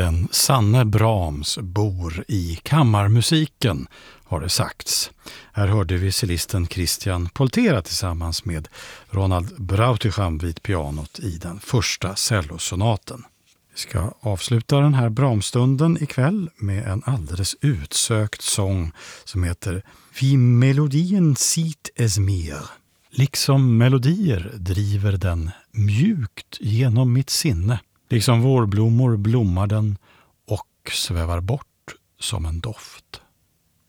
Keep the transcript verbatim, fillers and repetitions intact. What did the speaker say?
Den sanne Brahms bor i kammarmusiken, har det sagts. Här hörde vi cellisten Christian Poltera tillsammans med Ronald Brautigam vid pianot i den första cellosonaten. Vi ska avsluta den här Brahmstunden ikväll med en alldeles utsökt sång som heter Wie Melodien zieht es mir. Liksom melodier driver den mjukt genom mitt sinne. Liksom vårblommor blommar den och svävar bort som en doft.